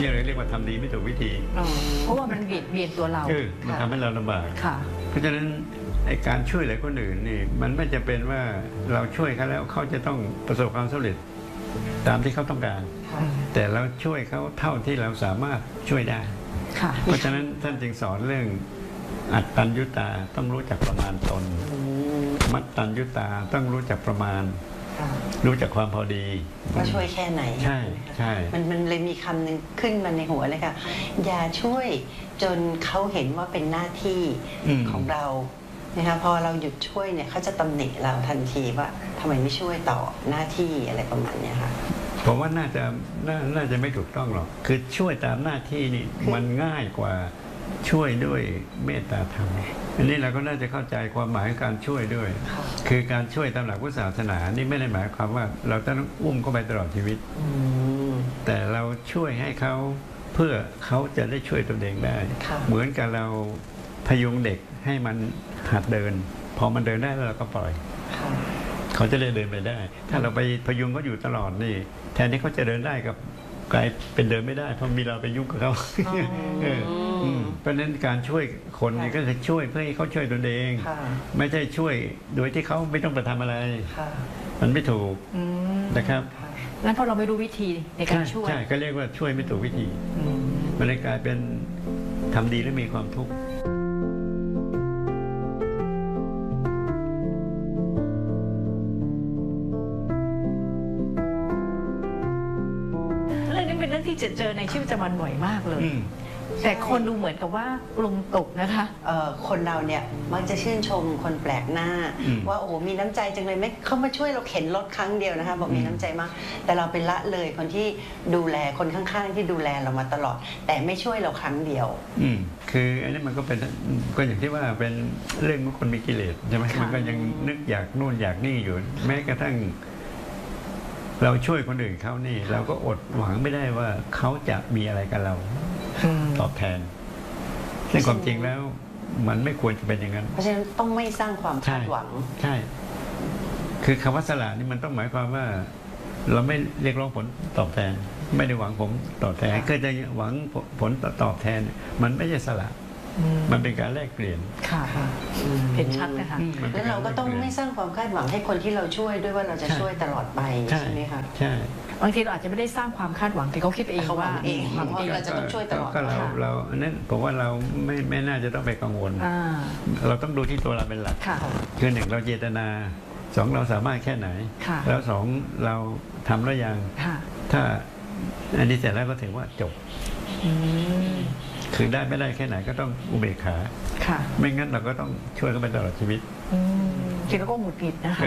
นี่เลยเรียกว่าทำดีไม่ถูกวิธีเพราะว่ามันเบียดตัวเรามันทำให้เราลำบากเพราะฉะนั้นไอ้การช่วยเหลือคนอื่นนี่มันไม่จะเป็นว่าเราช่วยเขาแล้วเขาจะต้องประสบความสำเร็จตามที่เขาต้องการแต่เราช่วยเขาเท่าที่เราสามารถช่วยได้เพราะฉะนั้นท่านจึงสอนเรื่องอัตตัญญุตาต้องรู้จักประมาณตนมัตตัญญุตาต้องรู้จักประมาณรู้จักความพอดีว่าช่วยแค่ไหนใช่ใช่มันเลยมีคำหนึ่งขึ้นมาในหัวเลยค่ะอย่าช่วยจนเขาเห็นว่าเป็นหน้าที่ของเรานะคะพอเราหยุดช่วยเนี่ยเขาจะตำหนิเราทันทีว่าทำไมไม่ช่วยต่อหน้าที่อะไรประมาณนี้ค่ะผมว่าน่าจะไม่ถูกต้องหรอกคือช่วยตามหน้าที่นี่มันง่ายกว่าช่วยด้วยเมตตาธรรมอันนี้เราก็น่าจะเข้าใจความหมายของการช่วยด้วยคือการช่วยตามหลักพุทธศาสนานี่ไม่ได้หมายความว่าเราต้องอุ้มเข้าไปตลอดชีวิตแต่เราช่วยให้เขาเพื่อเขาจะได้ช่วยตัวเองได้เหมือนกับเราพยุงเด็กให้มันหัดเดินพอมันเดินได้แล้วเราก็ปล่อยเขาจะได้เดินไปได้ถ้าเราไปพยุงเขาอยู่ตลอดนี่แทนที่เขาจะเดินได้กับกลายเป็นเดินไม่ได้เพราะมีเราไปยุ่งกับเขาเพราะฉะนั้นการช่วยคนนี่ก็คือช่วยเพื่อให้เขาช่วยตัวเองไม่ใช่ช่วยโดยที่เขาไม่ต้องไปทำอะไรมันไม่ถูกนะครับงั้นพอเราไม่รู้วิธีในการช่วยใช่ก็เรียกว่าช่วยไม่ถูกวิธีมันเลยกลายเป็นทำดีแล้วมีความทุกข์ที่จะเจอในชีวิตประจำวันบ่อยมากเลยแต่คนดูเหมือนกับว่าปรุงตกนะคะคนเราเนี่ยมักจะชื่นชมคนแปลกหน้าว่าโอ้มีน้ำใจจังเลยไม่เขามาช่วยเราเข็นรถครั้งเดียวนะคะบอกมีน้ำใจมากแต่เราเป็นละเลยคนที่ดูแลคนข้างๆที่ดูแลเรามาตลอดแต่ไม่ช่วยเราครั้งเดียวคืออันนี้มันก็เป็นก็อย่างที่ว่าเป็นเรื่องของคนมีกิเลสใช่ไหมมันก็ยังนึกอยากนู่นอยากนี่อยู่แม้กระทั่งเราช่วยคนอื่นเขานี่เราก็อดหวังไม่ได้ว่าเขาจะมีอะไรกับเราตอบแทนซึ่งความจริงแล้วมันไม่ควรจะเป็นอย่างนั้นเพราะฉะนั้นต้องไม่สร้างความคาดหวังใช่คือคำว่าสละนี่มันต้องหมายความว่าเราไม่เรียกร้องผลตอบแทนไม่ได้หวังผลตอบแทนก็จะหวังผลตอบแทนมันไม่ใช่สละมันเป็นการแลกเปลี่ยนค่ะเห็นชัดนะคะแล้วเราก็ต้องไม่สร้างความคาดหวังให้คนที่เราช่วยด้วยว่าเราจะช่วยตลอดไปใช่ไหมคะใช่บางทีเราอาจจะไม่ได้สร้างความคาดหวังแต่เขาคิดเองว่าเราจะต้องช่วยตลอดก็เราอันนั้นผมว่าเราไม่น่าจะต้องไปกังวลเราต้องดูที่ตัวเราเป็นหลักคือหนึ่งเราเจตนาสองเราสามารถแค่ไหนแล้วสองเราทำแล้วยังถ้าอันนี้เสร็จแล้วก็ถือว่าจบคือได้ไม่ได้แค่ไหนก็ต้องอุเบกขาไม่งั้นเราก็ต้องช่วยกันไปตลอดชีวิตทีเราก็หงุดหงิดนะคะ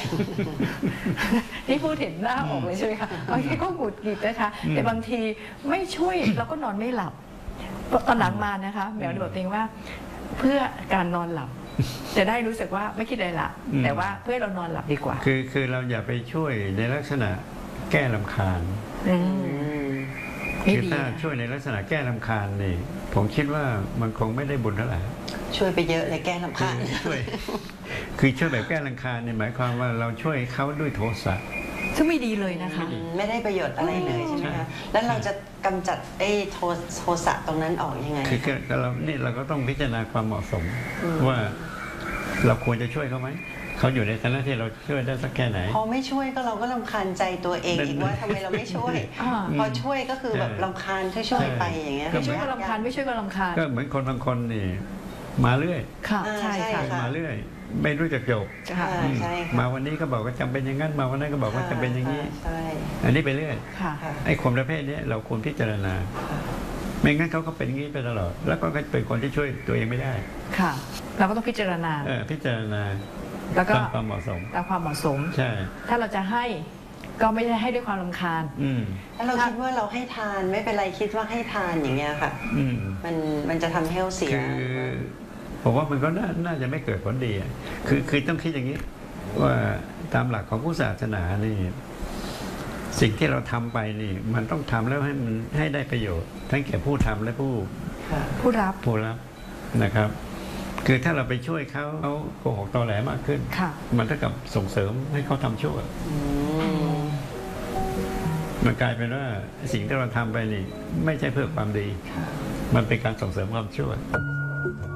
นี่พูดเห็นหน้าออกเลยใช่ไหมคะบางทีก็หงุดหงิดนะคะแต่บางทีไม่ช่วยเราก็นอนไม่หลับตอนหลังมานะคะแมวบอกเองว่าเพื่อการนอนหลับจะได้รู้สึกว่าไม่คิดอะไรละแต่ว่าเพื่อเรานอนหลับดีกว่าคือเราอย่าไปช่วยในลักษณะแก้รำคาญคือถ้าช่วยในลักษณะแก้รำคาญนี่ผมคิดว่ามันคงไม่ได้บุญเท่าไหร่ช่วยไปเยอะเลยแก้รำคาญช่วยคือช่วยแบบแก้รำคาญเนี่ยหมายความว่าเราช่วยเขาด้วยโทสะซึ่งไม่ดีเลยนะคะไม่ได้ประโยชน์อะไรเลยใช่ไหมคะแล้วเราจะกำจัดโทสะตรงนั้นออกยังไงคือเราก็ต้องพิจารณาความเหมาะสมว่าเราควรจะช่วยเขาไหมเขาอยู่ในฐานะที่เราช่วยได้สักแค่ไหนพอไม่ช่วยก็เราก็รำคาญใจตัวเองอีกว่าทำไมเราไม่ช่วยพอช่วยก็คือแบบรำคาญช่วยไปอย่างเงี้ยช่วยก็รำคาญไม่ช่วยก็รำคาญก็เหมือนคนบางคนนี่มาเรื่อยค่ะใช่ค่ะมาเรื่อยไม่รู้จักจบมาวันนี้ก็บอกว่าจำเป็นอย่างนั้นมาวันนั้นก็บอกว่าจำเป็นอย่างนี้อันนี้ไปเรื่อยไอ้คนประเภทนี้เราควรพิจารณาไม่งั้นเขาก็เป็นอย่างนี้ไปตลอดแล้วก็เป็นคนที่ช่วยตัวเองไม่ได้ค่ะเราก็ต้องพิจารณาพิจารณาแล้วก็ตามความเหมาะสมใช่ถ้าเราจะให้ก็ไม่ได้ให้ด้วยความรำคาญถ้าเราคิดว่าเราให้ทานไม่เป็นไรคิดว่าให้ทานอย่างเงี้ยค่ะมันจะทำให้เราเสียผมว่ามันก็น่าจะไม่เกิดผลดีคือต้องคิดอย่างนี้ว่าตามหลักของพุทธศาสนานี่สิ่งที่เราทำไปนี่มันต้องทำแล้วให้มันให้ได้ประโยชน์ทั้งแก่ผู้ทำและผู้รับนะครับคือถ้าเราไปช่วยเขาโกหกตอแหลมากขึ้นมันเท่ากับส่งเสริมให้เขาทำชั่วมันกลายเป็นว่าสิ่งที่เราทำไปนี่ไม่ใช่เพื่อความดี มันเป็นการส่งเสริมความชั่ว